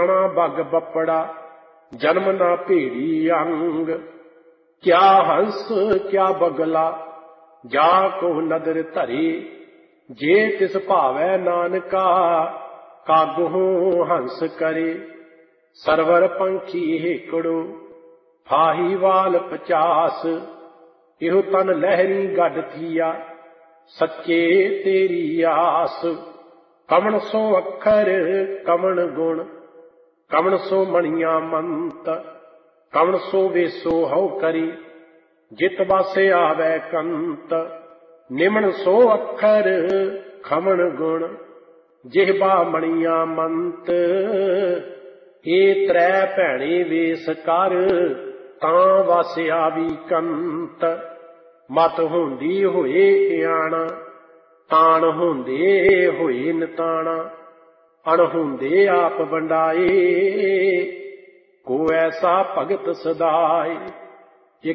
Bug बपड़ा जन्म ना भेड़ी अंग। क्या हंस क्या बगला जाको नदर धरे। जे तिस भावै नानका कागुहू हंस करे। सरवर पंखी हेकड़ो फाही वाल 50। इहो तन लहरी गड थिया सच्चे तेरी आस। कमण सो अखर कमण गुण कमण सो मणिया मंत। कमण सो वेसो हौ करी जित वासे आवे कंत। निमण सो अखर खमण गुण जिहबा मणिया मंत। ए त्रै भैणे वेस कर तां वासिया भी कंत। मत हुंदी होए इयाणा ताण हुंदे होए नताणा। अणहुंदे आप बंडाए को ऐसा भगत सदाए।